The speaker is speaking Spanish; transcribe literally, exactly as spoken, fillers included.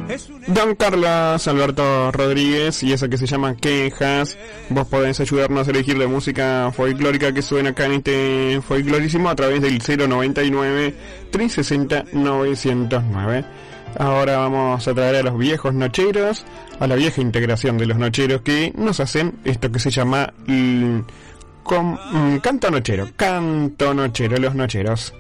Don Carlos Alberto Rodríguez, y eso que se llama Quejas. Vos podés ayudarnos a elegir la música folclórica que suena acá en este folclorísimo a través del cero noventa y nueve, trescientos sesenta, novecientos nueve. Ahora vamos a traer a los viejos nocheros, a la vieja integración de los nocheros que nos hacen esto que se llama mm, com, mm, canto nochero, canto nochero, los nocheros.